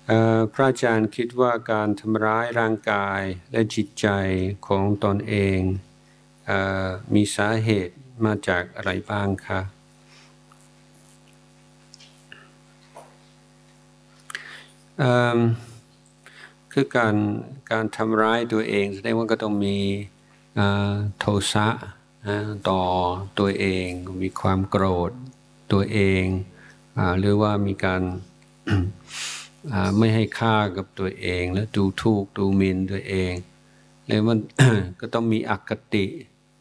พระอาจารย์คิดว่าการทำร้ายร่างกายและจิตใจของตนเองมีสาเหตุมาจากอะไรบ้างคะคือการทำร้ายตัวเองแสดงว่าก็ต้องมีโทสะต่อตัวเองมีความโกรธตัวเองหรือว่ามีการไม่ให้ค่ากับตัวเองและดูถูกดูหมิ่นตัวเองแล้วมัน ก็ต้องมีอคติ